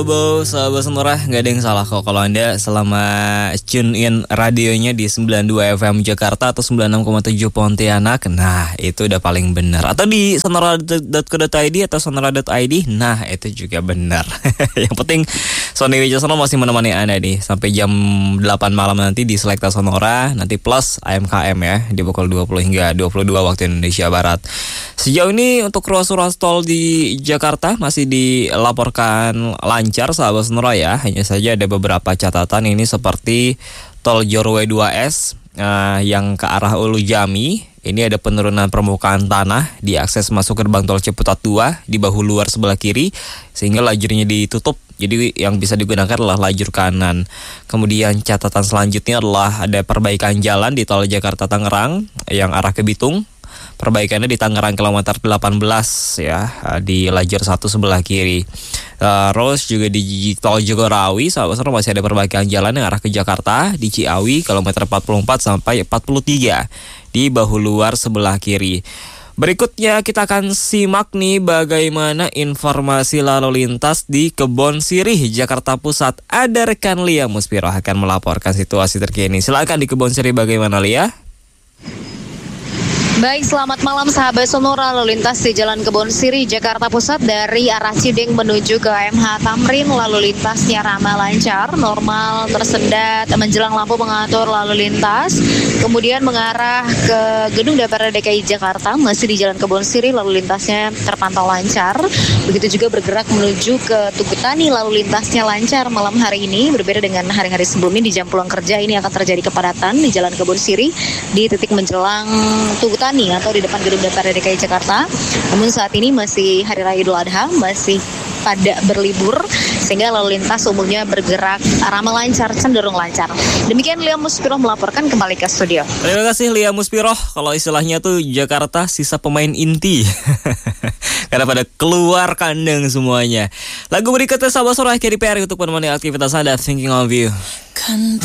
Sahabat Sonora, gak ada yang salah kok kalau Anda selama tune in radionya di 92 FM Jakarta atau 96,7 Pontianak. Nah, itu udah paling benar. Atau di sonora.co.id atau sonora.id. Nah, itu juga benar. Yang penting Sony Wijasono masih menemani Anda nih sampai jam 8 malam nanti di Selekta Sonora. Nanti plus AMKM ya di pukul 20 hingga 22 waktu Indonesia Barat. Sejauh ini untuk ruas-ruas tol di Jakarta masih dilaporkan lancar sahabat Sonora ya. Hanya saja ada beberapa catatan ini seperti tol Jorwe 2S yang ke arah Ulu Jami. Ini ada penurunan permukaan tanah di akses masuk gerbang tol Ciputat 2 di bahu luar sebelah kiri sehingga lajurnya ditutup. Jadi yang bisa digunakan adalah lajur kanan. Kemudian catatan selanjutnya adalah ada perbaikan jalan di tol Jakarta Tangerang yang arah ke Bitung. Perbaikannya di Tangerang kilometer 18 ya, di lajur 1 sebelah kiri. Terus juga di tol Jagorawi sahabat masih ada perbaikan jalan yang arah ke Jakarta di Ciawi kilometer 44 sampai 43 di bahu luar sebelah kiri. Berikutnya kita akan simak nih bagaimana informasi lalu lintas di Kebon Sirih, Jakarta Pusat. Ada rekan Lia Muspiroh akan melaporkan situasi terkini. Silakan di Kebon Sirih, bagaimana Lia? Baik, selamat malam sahabat Sonora. Lalu lintas di Jalan Kebon Sirih, Jakarta Pusat dari arah Cideng menuju ke MH Tamrin, lalu lintasnya ramai lancar, normal, tersendat, menjelang lampu pengatur lalu lintas. Kemudian mengarah ke Gedung DPRD DKI Jakarta, masih di Jalan Kebon Sirih, lalu lintasnya terpantau lancar. Begitu juga bergerak menuju ke Tugu Tani, lalu lintasnya lancar malam hari ini. Berbeda dengan hari-hari sebelumnya, di jam pulang kerja ini akan terjadi kepadatan di Jalan Kebon Sirih di titik menjelang Tugu Tani atau di depan Gedung DPRD DKI Jakarta. Namun saat ini masih Hari Raya Idul Adha, masih pada berlibur, sehingga lalu lintas umumnya bergerak ramai lancar, cenderung lancar. Demikian Lia Muspiroh melaporkan, kembali ke studio. Terima kasih Lia Muspiroh. Kalau istilahnya tuh Jakarta sisa pemain inti. Karena pada keluar kandang semuanya. Lagu berikutnya sahabat Sonora, Katy Perry untuk menemani aktivitas Anda, Thinking of You.